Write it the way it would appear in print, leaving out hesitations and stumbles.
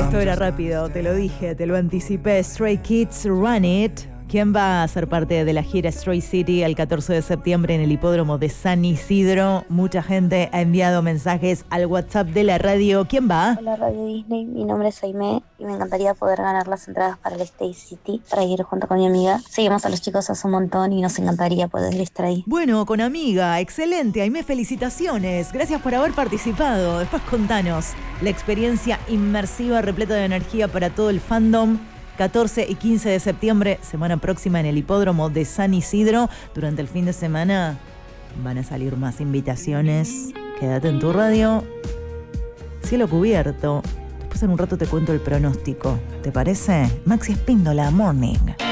Esto era rápido, te lo dije, te lo anticipé. Stray Kids, Run It. ¿Quién va a ser parte de la gira Stray City el 14 de septiembre en el hipódromo de San Isidro? Mucha gente ha enviado mensajes al WhatsApp de la radio. ¿Quién va? Hola Radio Disney, mi nombre es Aimee y me encantaría poder ganar las entradas para el Stay City para ir junto con mi amiga. Seguimos a los chicos hace un montón y nos encantaría poder estar ahí. Bueno, con amiga, excelente, Aimee, felicitaciones. Gracias por haber participado. Después contanos la experiencia inmersiva repleta de energía para todo el fandom. 14 y 15 de septiembre, semana próxima en el hipódromo de San Isidro. Durante el fin de semana van a salir más invitaciones. Quédate en tu radio. Cielo cubierto. Después en un rato te cuento el pronóstico. ¿Te parece? Maxi Espíndola, Morning.